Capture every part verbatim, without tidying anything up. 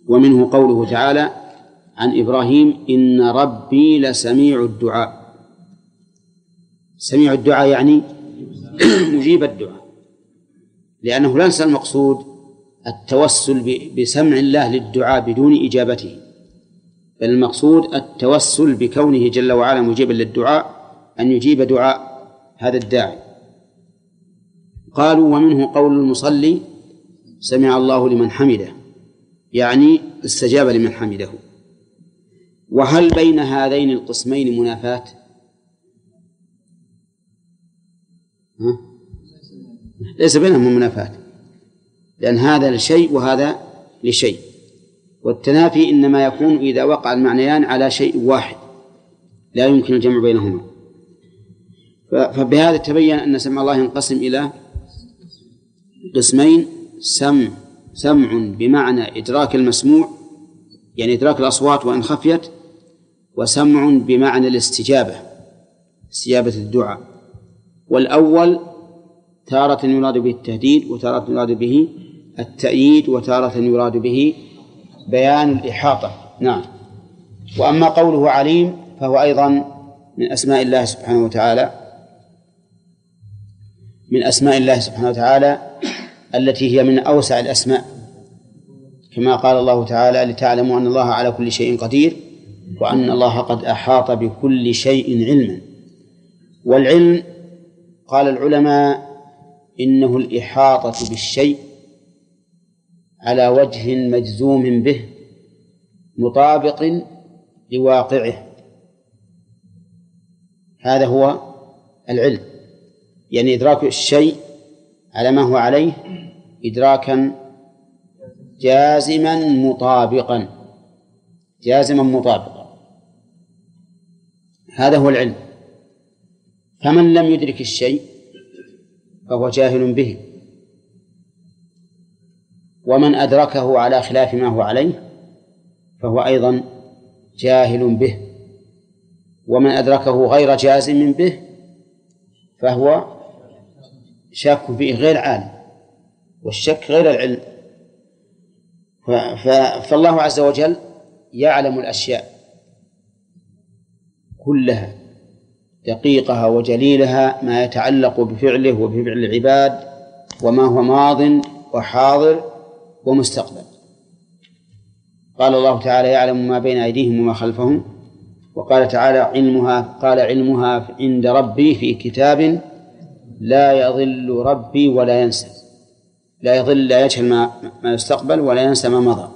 ومنه قوله تعالى عن إبراهيم إن ربي لسميع الدعاء. سميع الدعاء يعني مجيب الدعاء، لأنه ليس المقصود التوسل بسمع الله للدعاء بدون إجابته، بل المقصود التوسل بكونه جل وعلا مجيبا للدعاء أن يجيب دعاء هذا الداعي. قالوا ومنه قول المصلي سمع الله لمن حمده، يعني استجاب لمن حمده. وهل بين هذين القسمين منافاة؟ ها؟ ليس بينهم منافاة، لأن هذا لشيء وهذا لشيء، والتنافي إنما يكون إذا وقع المعنيان على شيء واحد لا يمكن الجمع بينهما. فبهذا تبين أن سمع الله ينقسم إلى قسمين: سمع سمع بمعنى إدراك المسموع، يعني إدراك الأصوات وإن خفيت، وسمع بمعنى الاستجابة، استجابة الدعاء. والأول تارة يراد به التهديد، وتارة يراد به التأييد، وتارة يراد به بيان الإحاطة. نعم. وأما قوله عليم فهو أيضا من أسماء الله سبحانه وتعالى من أسماء الله سبحانه وتعالى التي هي من أوسع الأسماء، كما قال الله تعالى لتعلموا أن الله على كل شيء قدير وأن الله قد أحاط بكل شيء علما. والعلم قال العلماء إنه الإحاطة بالشيء على وجه مجزوم به مطابق لواقعه، هذا هو العلم، يعني إدراك الشيء على ما هو عليه إدراكا جازما مطابقا جازما مطابقا هذا هو العلم. فمن لم يدرك الشيء فهو جاهل به، ومن أدركه على خلاف ما هو عليه فهو أيضا جاهل به، ومن أدركه غير جازم به فهو شاك فيه غير عالم، والشك غير العلم. فالله عز وجل يعلم الأشياء كلها دقيقها وجليلها، ما يتعلق بفعله وبفعل العباد، وما هو ماض وحاضر ومستقبل. قال الله تعالى يعلم ما بين أيديهم وما خلفهم، وقال تعالى علمها قال علمها عند ربي في كتاب لا يضل ربي ولا ينسى. لا يضل لا يجهل ما, ما يستقبل ولا ينسى ما مضى.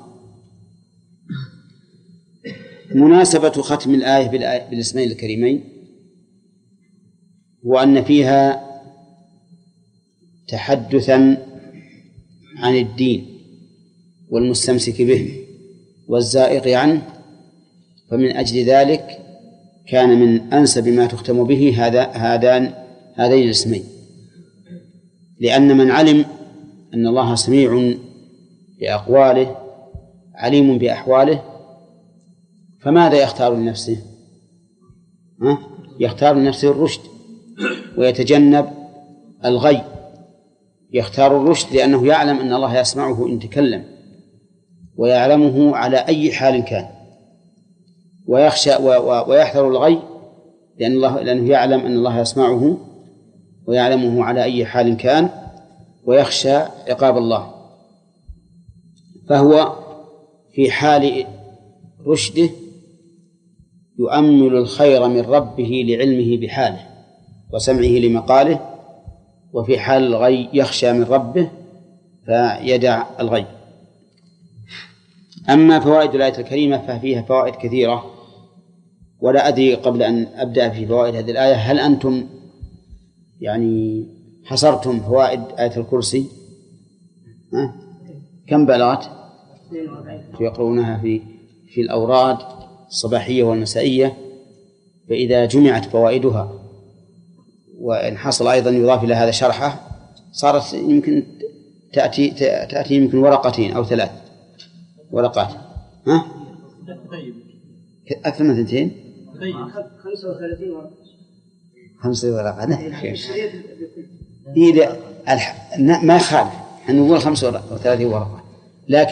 مناسبة ختم الآية بالاسمين الكريمين هو أن فيها تحدثا عن الدين والمستمسك به والزائغ عنه، فمن أجل ذلك كان من أنسب ما تختم به هذا هذان هذين الاسمين، لأن من علم أن الله سميع بأقواله عليم بأحواله فماذا يختار لنفسه؟ ها؟ يختار لنفسه الرشد ويتجنب الغي. يختار الرشد لأنه يعلم أن الله يسمعه إن تكلم، ويعلمه على أي حال كان، ويخشى ويحذر الغي لأن الله لأنه يعلم أن الله يسمعه ويعلمه على أي حال كان، ويخشى عقاب الله. فهو في حال رشده يؤمل الخير من ربه لعلمه بحاله وسمعه لمقاله، وفي حال الغي يخشى من ربه فيدع الغي. أما فوائد الآية الكريمة ففيها فوائد كثيرة، ولا أدري قبل أن أبدأ في فوائد هذه الآية هل أنتم يعني حصرتم فوائد آية الكرسي؟ ها؟ كم بلغت؟ يقرؤونها في في الأوراد الصباحية والمسائية، فإذا جمعت فوائدها وإن حصل أيضا يضاف إلى هذا شرحه صارت يمكن تأتي تأتي يمكن ورقتين أو ثلاث ورقات. ها؟ أكثر من ثنتين؟ خمسة وثلاثين ورقة. خمسة ورقة إذا ما يخالف أن نقول خمسة وثلاثين ورقة.